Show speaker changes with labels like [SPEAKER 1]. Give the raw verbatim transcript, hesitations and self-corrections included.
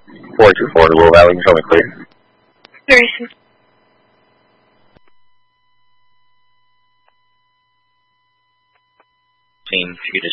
[SPEAKER 1] four two four to Will Valley, show me clear.
[SPEAKER 2] Duration.
[SPEAKER 3] Team, if you could just